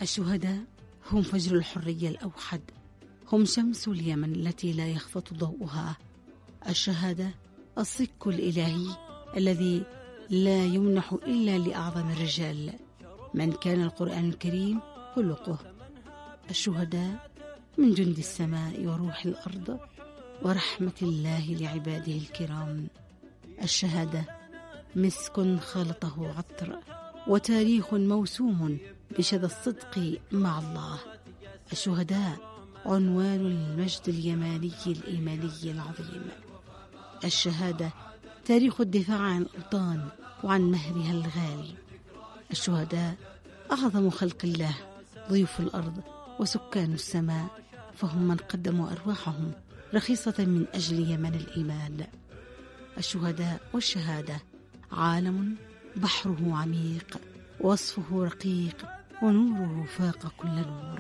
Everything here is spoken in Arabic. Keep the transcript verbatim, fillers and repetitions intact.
الشهداء هم فجر الحرية الأوحد، هم شمس اليمن التي لا يخفت ضوءها. الشهادة الصك الإلهي الذي لا يمنح إلا لأعظم الرجال، من كان القرآن الكريم خلقه. الشهداء من جند السماء وروح الأرض ورحمة الله لعباده الكرام. الشهادة مسك خلطه عطر، وتاريخ موسوم بشذا الصدق مع الله. الشهداء عنوان المجد اليماني الإيماني العظيم. الشهادة تاريخ الدفاع عن الأوطان وعن مهرها الغالي. الشهداء أعظم خلق الله، ضيوف الأرض وسكان السماء، فهم من قدموا أرواحهم رخيصة من أجل يمن الإيمان. الشهداء والشهادة عالم بحره عميق، وصفه رقيق، ونوره فاق كل نور.